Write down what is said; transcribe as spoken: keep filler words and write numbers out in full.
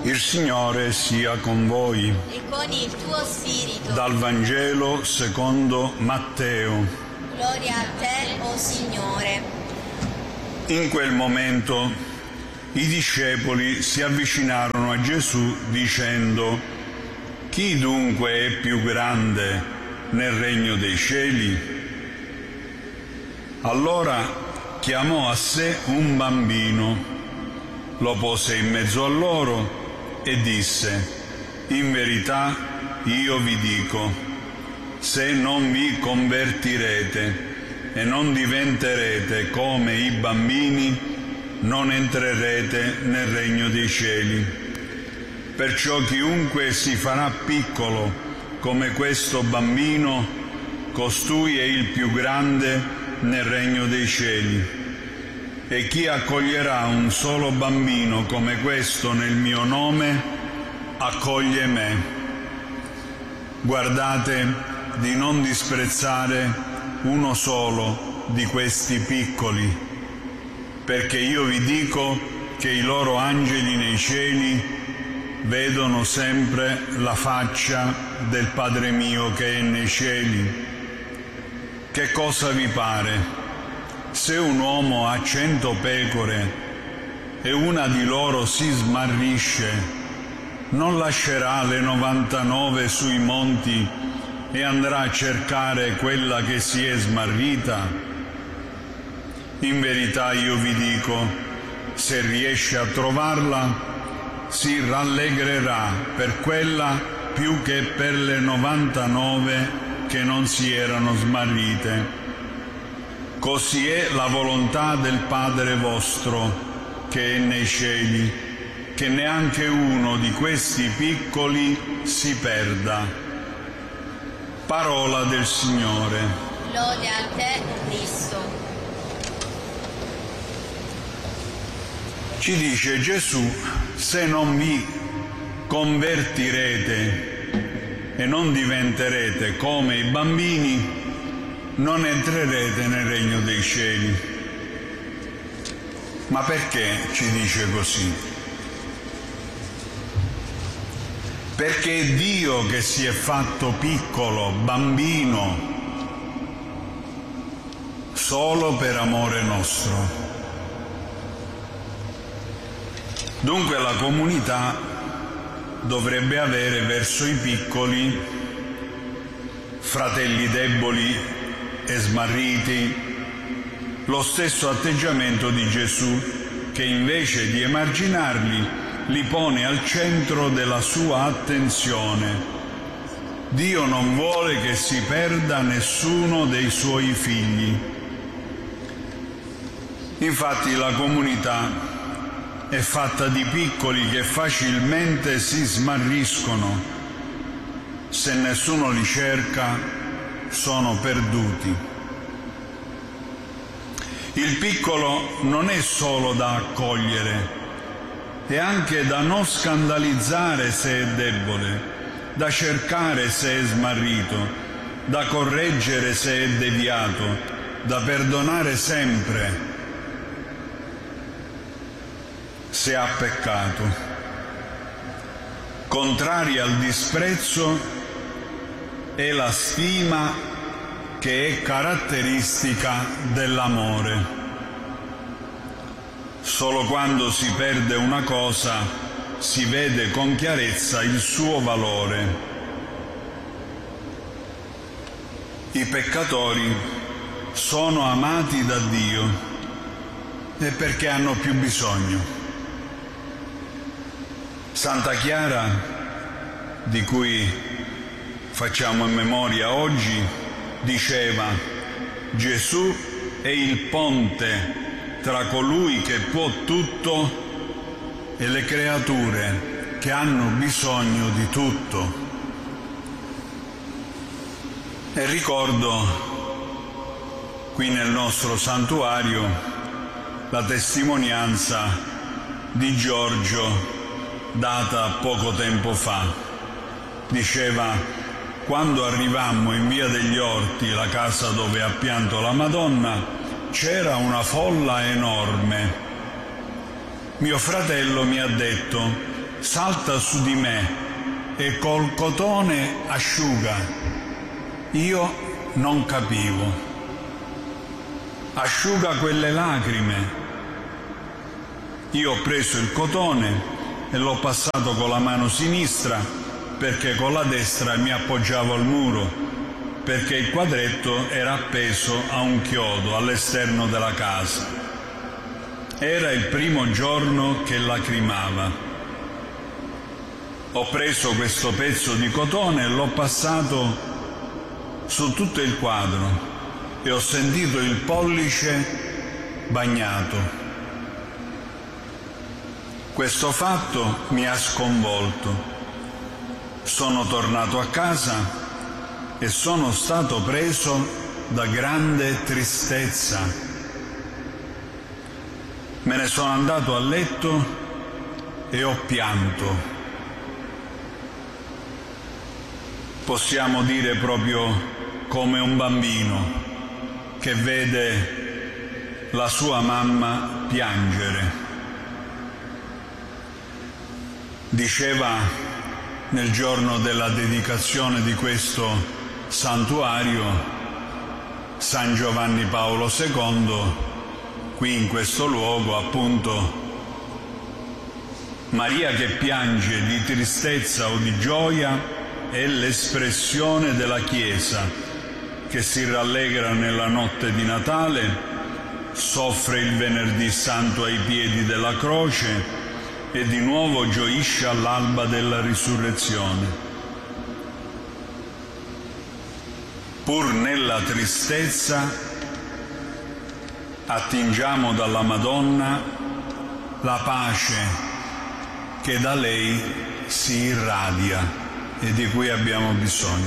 Il Signore sia con voi. E con il tuo spirito. Dal Vangelo secondo Matteo. Gloria a te, o Signore. In quel momento i discepoli si avvicinarono a Gesù dicendo: «Chi dunque è più grande nel regno dei cieli?» Allora chiamò a sé un bambino, lo pose in mezzo a loro e disse: «In verità io vi dico, se non vi convertirete e non diventerete come i bambini, non entrerete nel regno dei cieli. Perciò chiunque si farà piccolo come questo bambino, costui è il più grande nel regno dei cieli. E chi accoglierà un solo bambino come questo nel mio nome, accoglie me. Guardate di non disprezzare uno solo di questi piccoli, perché io vi dico che i loro angeli nei cieli vedono sempre la faccia del Padre mio che è nei cieli. Che cosa vi pare? Se un uomo ha cento pecore e una di loro si smarrisce, non lascerà le novantanove sui monti e andrà a cercare quella che si è smarrita? In verità io vi dico, se riesce a trovarla, si rallegrerà per quella più che per le novantanove che non si erano smarrite. Così è la volontà del Padre vostro che è nei cieli, che neanche uno di questi piccoli si perda». Parola del Signore. Lode a te, Cristo. Ci dice Gesù: se non vi convertirete e non diventerete come i bambini, non entrerete nel regno dei cieli. Ma perché ci dice così? Perché è Dio che si è fatto piccolo, bambino, solo per amore nostro. Dunque la comunità dovrebbe avere verso i piccoli, fratelli deboli e smarriti, lo stesso atteggiamento di Gesù, che invece di emarginarli li pone al centro della sua attenzione. Dio non vuole che si perda nessuno dei suoi figli. Infatti la comunità è fatta di piccoli che facilmente si smarriscono. Se nessuno li cerca, sono perduti. Il piccolo non è solo da accogliere, è anche da non scandalizzare se è debole, da cercare se è smarrito, da correggere se è deviato, da perdonare sempre se ha peccato. Contraria al disprezzo è la stima che è caratteristica dell'amore. Solo quando si perde una cosa si vede con chiarezza il suo valore. I peccatori sono amati da Dio e perché hanno più bisogno. Santa Chiara, di cui facciamo memoria oggi, diceva: Gesù è il ponte tra colui che può tutto e le creature che hanno bisogno di tutto. E ricordo qui nel nostro santuario la testimonianza di Giorgio data poco tempo fa. Diceva: quando arrivammo in via degli Orti, la casa dove ha pianto la Madonna, c'era una folla enorme. Mio fratello mi ha detto: salta su di me e col cotone asciuga. Io non capivo. Asciuga quelle lacrime. Io ho preso il cotone e l'ho passato con la mano sinistra perché con la destra mi appoggiavo al muro, perché il quadretto era appeso a un chiodo all'esterno della casa. Era il primo giorno che lacrimava. Ho preso questo pezzo di cotone e l'ho passato su tutto il quadro e ho sentito il pollice bagnato. Questo fatto mi ha sconvolto. Sono tornato a casa e sono stato preso da grande tristezza. Me ne sono andato a letto e ho pianto. Possiamo dire proprio come un bambino che vede la sua mamma piangere. Diceva nel giorno della dedicazione di questo santuario San Giovanni Paolo secondo, qui in questo luogo appunto: Maria che piange di tristezza o di gioia è l'espressione della Chiesa che si rallegra nella notte di Natale, soffre il venerdì santo ai piedi della croce e di nuovo gioisce all'alba della risurrezione. Pur nella tristezza attingiamo dalla Madonna la pace che da lei si irradia e di cui abbiamo bisogno.